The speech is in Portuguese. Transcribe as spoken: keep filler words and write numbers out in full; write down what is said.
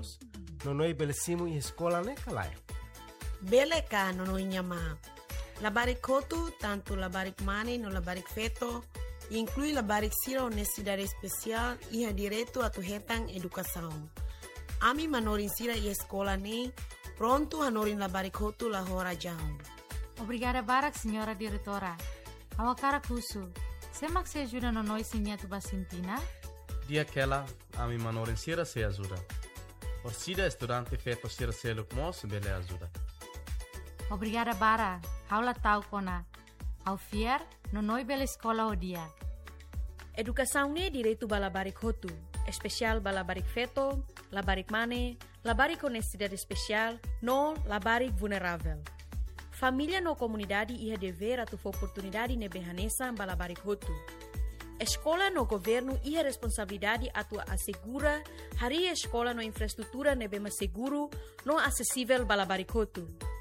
mos. No noi belesimu i escola ne kalai. Bele ka no noi nyama. Labarik kotu, tanto labarik mane no labarik feto, inclui labarik sira honestidade especial e direito a tu hetang educação. Ami manorin sira i escola ne, pronto hanorin labarik kotu la hora jam. Obrigada barak, senhora diretora. Awakara kusu. Semak se ajuda no noi sinha tu basintina? Dia aquela, ami manorin sira se ajuda. Orsida estudante feto sira se luk mos bele ajuda. Obrigada bara. Haula tau kona. Au fiar no noi bela escola o dia. Educação ne direito balabarik hotu, especial balabarik feto, labarik mane, labarik honestidade especial, no labarik vulnerável. Família no comunidade ia dever a tu oportunidade ne behanesa balabarik hotu. Escola no governo ia responsabilidade a tu assegura hari escola no infraestrutura ne bema seguro no acessível balabarik hotu.